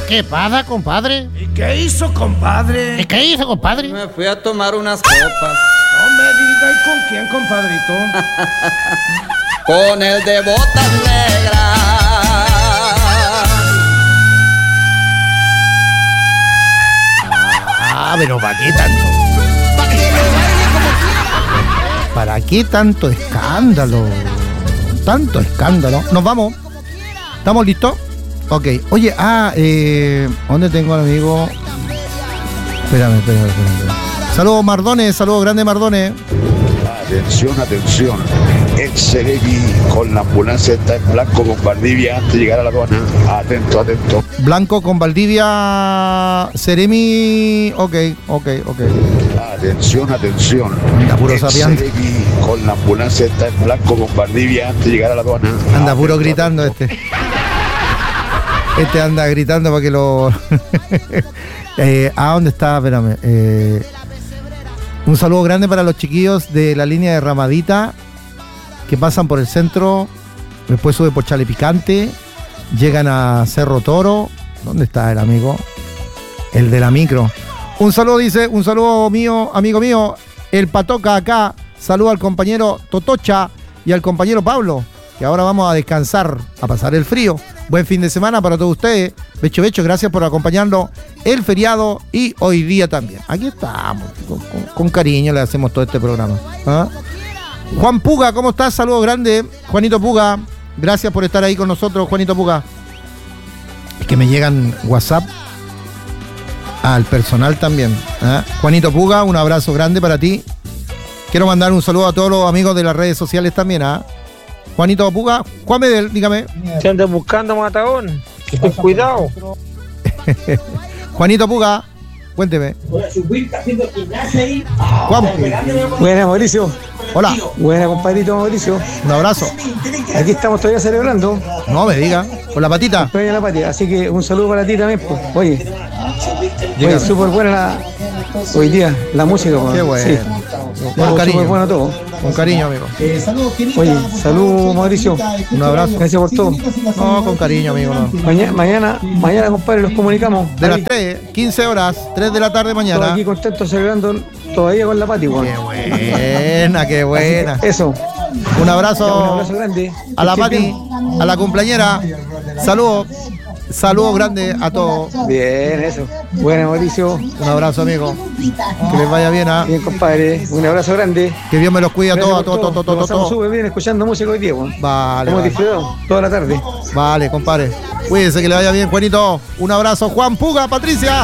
¿Qué pasa, compadre? ¿Y qué hizo, compadre? ¿Y qué hizo, compadre? Me fui a tomar unas copas. No me diga, ¿y con quién, compadrito? Con el de botas negras. Pero ¿para qué tanto? ¿Para qué tanto escándalo? Tanto escándalo. Nos vamos. ¿Estamos listos? Ok. Oye, ¿dónde tengo al amigo? Espérame. Saludos, Mardones. Saludos, grande Mardones. Atención. El Ceremi con la ambulancia está en blanco con Valdivia antes de llegar a la aduana. Atento. Blanco con Valdivia, Ceremi. Ok. Atención. Anda puro el sapiante. Ceremi con la ambulancia está en blanco con Valdivia antes de llegar a la aduana. Anda puro gritando este. Este anda gritando para que lo... ¿A dónde está? Espérame. Un saludo grande para los chiquillos de la línea de Ramadita que pasan por el centro, después sube por Chale Picante, llegan a Cerro Toro. ¿Dónde está el amigo? El de la micro. Un saludo mío, amigo mío, el Patoca acá. Saludo al compañero Totocha y al compañero Pablo, que ahora vamos a descansar, a pasar el frío. Buen fin de semana para todos ustedes. Becho, gracias por acompañarnos el feriado y hoy día también. Aquí estamos, con cariño le hacemos todo este programa. ¿Ah? Juan Puga, ¿cómo estás? Saludos grandes. Juanito Puga, gracias por estar ahí con nosotros, Juanito Puga. Es que me llegan WhatsApp al personal también. ¿Ah? Juanito Puga, un abrazo grande para ti. Quiero mandar un saludo a todos los amigos de las redes sociales también. ¿Ah? Juanito Puga, Juan Medel, dígame. Se anda buscando matadón. Ten cuidado. Juanito Puga, cuénteme. Juan. Buena, Mauricio. Hola. Buena, compadrito Mauricio. Un abrazo. Aquí estamos todavía celebrando. No me diga. Con la patita. Cumpleaños de la patria. Así que un saludo para ti también, pues. Oye, súper buena hoy día la música. Qué bueno. Sí. Con cariño. Súper bueno todo. Con cariño, amigo. Oye, salud, Mauricio. Un abrazo. Gracias por todo. No, con cariño, amigo. No. Mañana, compadre, los comunicamos. De las 3, 15 horas, 3 de la tarde mañana. Todos aquí contentos celebrando todavía con la Pati, weón. Qué buena. Eso. Un abrazo grande. a la Pati, a la cumpleañera. Saludos grandes a todos. Bien, eso. Buena, Mauricio. Un abrazo, amigo. Que les vaya bien. Bien, compadre. Un abrazo grande. Que Dios me los cuide a todos. Estamos súper bien escuchando música hoy día, weón. Vale. Hemos disfrutado toda la tarde. Vale, compadre. Cuídense, que le vaya bien, Juanito. Un abrazo, Juan Puga, Patricia.